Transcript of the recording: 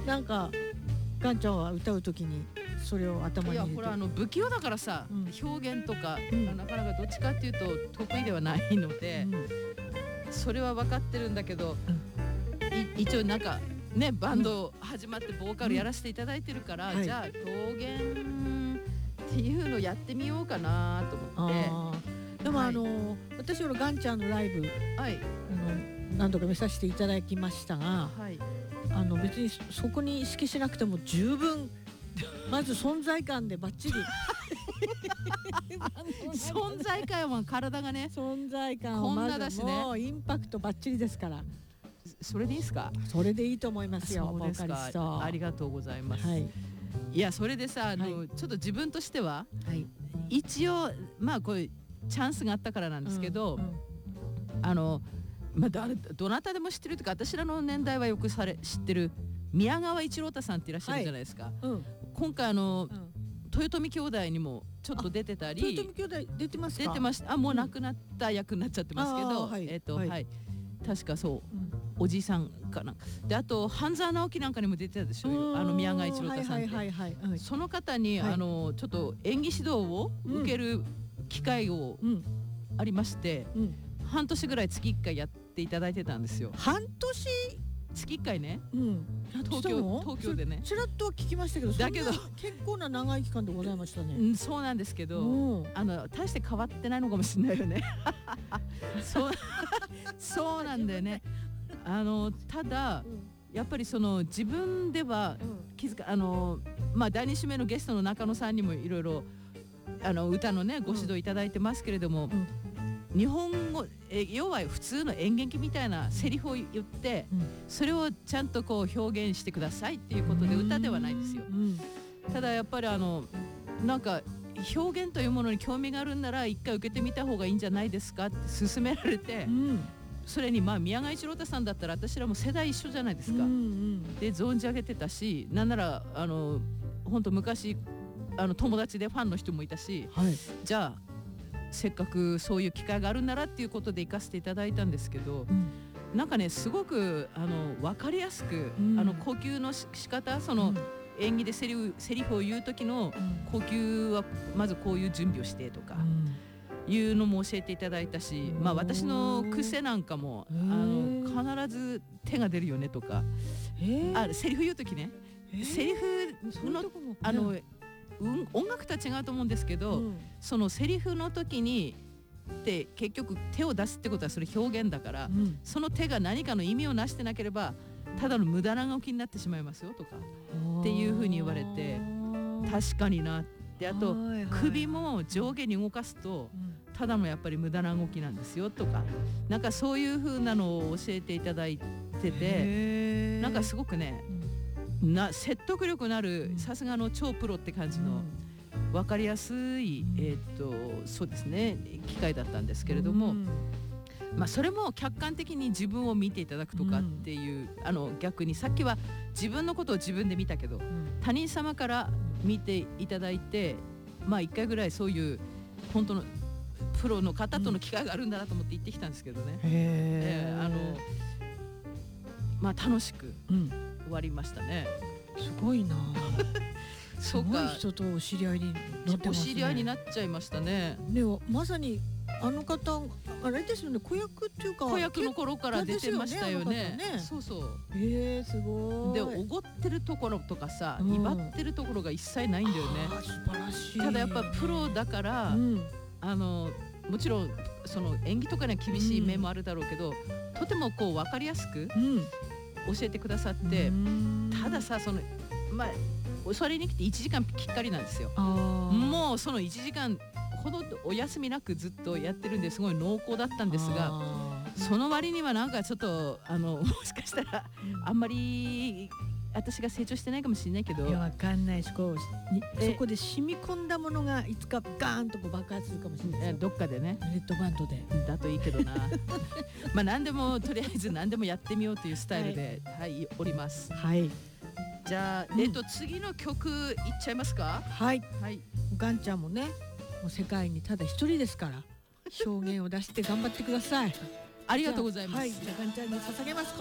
なんかガンちゃんは歌うときにそれを頭に入れて。 いやこれ不器用だからさ、表現とか、なかなかどっちかっていうと得意ではないので、それは分かってるんだけど、一応なんかねバンド始まってボーカルやらせていただいてるから、じゃあ表現っていうのやってみようかなと思って。 でも私のガンちゃんのライブ、何度か見させていただきましたが、別にそこに意識しなくても十分まず存在感でバッチリ存在感は体がね、 存在感をまずもうインパクトバッチリですから。 それでいいですか？ それでいいと思いますよ。 そうですか。ありがとうございます。いやそれでさ、ちょっと自分としては、一応まあこういうチャンスがあったからなんですけど、どなたでも知ってるというか、私らの年代はよく知ってる宮川一郎太さんっていらっしゃるじゃないですか。今回豊臣兄弟にもちょっと出てたり。 豊臣兄弟出てますか？ 出てました。もう亡くなった役になっちゃってますけど、確かそう、おじさんかな。であと半沢直樹なんかにも出てたでしょう。宮川一郎太さんって。その方にちょっと演技指導を受ける機会をありまして、半年ぐらい月1回やっていただいてたんですよ。 半年月1回ね、東京でね。 ちらっと聞きましたけど、だけど結構な長い期間でございましたね。 そうなんですけど、大して変わってないのかもしれないよね。そうなんだよね。ただやっぱりその自分では気づか第2週目のゲストの中野さんにもいろいろ歌のねご指導いただいてますけれども、日本語要は普通の演劇みたいなセリフを言って、それをちゃんとこう表現してくださいっていうことで歌ではないんですよ。ただやっぱりなんか表現というものに興味があるんなら一回受けてみた方がいいんじゃないですかって勧められて、それに宮川一郎太さんだったら私らも世代一緒じゃないですか。で存じ上げてたし、なんなら本当昔友達でファンの人もいたし、じゃあせっかくそういう機会があるならっていうことで行かせていただいたんですけど、なんかねすごく分かりやすく、呼吸の仕方、その演技でセリフを言う時の呼吸はまずこういう準備をしてとかいうのも教えていただいたし、私の癖なんかも必ず手が出るよねとか、セリフ言う時ね、セリフの音楽とは違うと思うんですけど、そのセリフの時にって結局手を出すってことはそれ表現だから、その手が何かの意味をなしてなければただの無駄な動きになってしまいますよとかっていうふうに言われて、確かになって。あと首も上下に動かすとただのやっぱり無駄な動きなんですよとか、なんかそういうふうなのを教えていただいてて、なんかすごくね説得力のある、さすがの超プロって感じの分かりやすいそうですね機会だったんですけれども、それも客観的に自分を見ていただくとかっていう、逆にさっきは自分のことを自分で見たけど、他人様から見ていただいて、1回ぐらいそういう本当のプロの方との機会があるんだなと思って行ってきたんですけどね、楽しく終わりましたね。 すごいな。すごい人とお知り合いになってますね。 お知り合いになっちゃいましたね。 まさにあの方あれですよね、子役っていうか子役の頃から出てましたよね。そうそう。 すごい。 でおごってるところとかさ、威張ってるところが一切ないんだよね。 素晴らしい。 ただやっぱプロだから、もちろんその演技とかには厳しい面もあるだろうけど、とてもこう分かりやすく教えてくださって、たださそれに来て1時間きっかりなんですよ。もうその1時間ほどお休みなくずっとやってるんですごい濃厚だったんですが、その割にはなんかちょっともしかしたらあんまり私が成長してないかもしれないけど、 わかんないし、そこで染み込んだものがいつかガーンと爆発するかもしれない。 どっかでね、 レッドバンドでだといいけどな。何でもとりあえず何でもやってみようというスタイルでおります。じゃあ次の曲いっちゃいますか。 ガンちゃんもね、もう世界にただ一人ですから表現を出して頑張ってください。 ありがとうございます。 じゃあガンちゃんに捧げます。